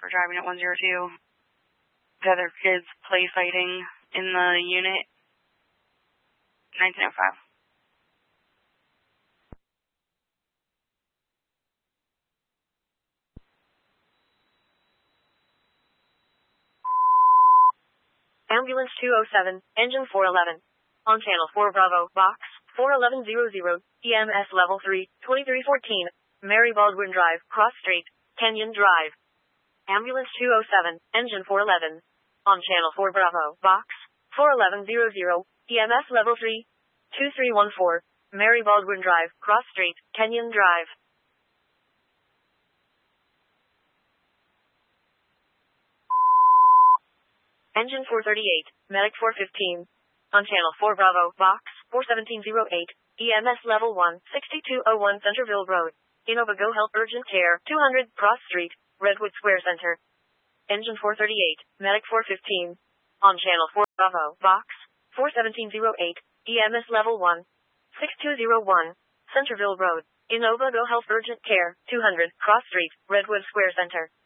for driving at 102. The other kids play fighting in the unit. 1905. Ambulance 207, engine 411. On channel 4 Bravo, box 41100, EMS level 3, 2314, Mary Baldwin Drive, Cross Street, Kenyon Drive. Ambulance 207, engine 411. On channel 4 Bravo, box 41100, EMS level 3, 2314, Mary Baldwin Drive, Cross Street, Kenyon Drive. Engine 438, Medic 415. On channel 4 Bravo, box 41708, EMS level 1, 6201 Centerville Road. Innova Go Help Urgent Care, 200 Cross Street, Redwood Square Center. Engine 438, Medic 415. On channel 4 Bravo, box 41708, EMS level 1, 6201 Centerville Road. Innova Go Help Urgent Care, 200 Cross Street, Redwood Square Center.